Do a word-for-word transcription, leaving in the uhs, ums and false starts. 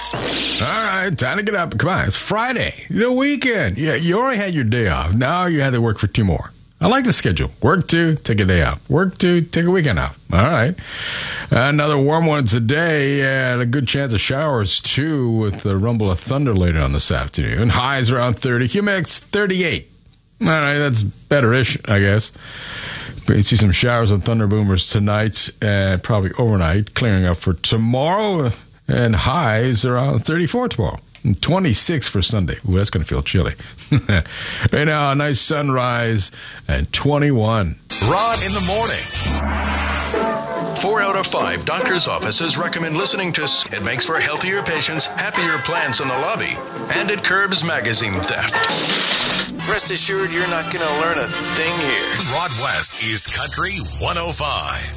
All right, time to get up. Come on, it's Friday, the weekend. Yeah, you already had your day off. Now you had to work for two more. I like the schedule. Work two, take a day off. Work two, take a weekend off. All right. Another warm one today, and a good chance of showers, too, with the rumble of thunder later on this afternoon. Highs around thirty. Humidix, thirty-eight. All right, that's better-ish, I guess. But you see some showers and thunder boomers tonight, and probably overnight, clearing up for tomorrow, and highs around thirty-four tomorrow. And twenty-six for Sunday. Ooh, that's going to feel chilly. Right now, a nice sunrise and twenty-one. Rod in the morning. Four out of five doctors' offices recommend listening to. It makes for healthier patients, happier plants in the lobby, and it curbs magazine theft. Rest assured, you're not going to learn a thing here. Rod West is Country one oh five.